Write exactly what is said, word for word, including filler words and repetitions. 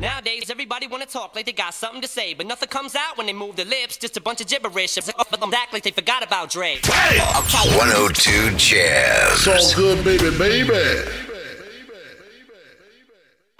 Nowadays, everybody wanna talk like they got something to say, but nothing comes out when they move their lips, just a bunch of gibberish. But them act like they forgot about Dre. one oh two Jazz. It's all good, baby, baby.